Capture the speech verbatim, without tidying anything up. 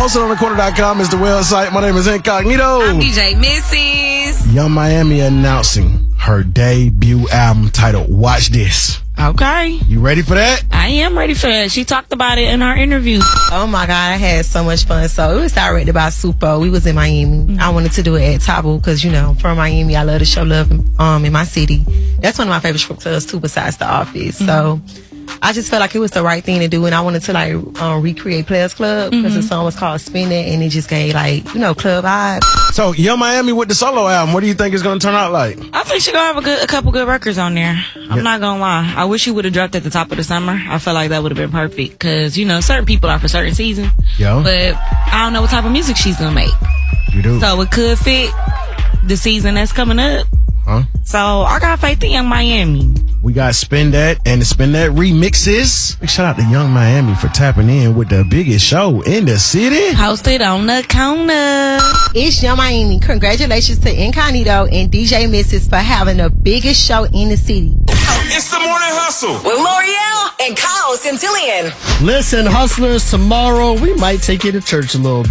Posted on the corner dot com is the website. My name is Incognito. I'm D J Missus. Young Miami announcing her debut album titled Watch This. Okay. You ready for that? I am ready for that. She talked about it in our interview. Oh my God, I had so much fun. So it was directed by Super. We was in Miami. Mm-hmm. I wanted to do it at Tabu because, you know, from Miami, I love to show love um, in my city. That's one of my favorite strip clubs too, besides The Office. Mm-hmm. So I just felt like it was the right thing to do, and I wanted to like um, recreate Players Club because mm-hmm. the song was called Spin It, and it just gave like, you know, club vibes. So Young Miami with the solo album, what do you think it's gonna turn out like? I think she gonna have a good, a couple good records on there. I'm yeah. not gonna lie. I wish she would have dropped at the top of the summer. I felt like that would have been perfect because, you know, certain people are for certain seasons. Yo. But I don't know what type of music she's gonna make. You do. So it could fit the season that's coming up. Huh? So I got faith in Young Miami. We got Spin That and the Spin That remixes. Big shout out to Young Miami for tapping in with the biggest show in the city. Hosted on the corner. It's Young Miami. Congratulations to Incognito and D J Missus for having the biggest show in the city. It's the Morning Hustle with L'Oreal and Kyle Centillion. Listen, hustlers, tomorrow we might take you to church a little bit.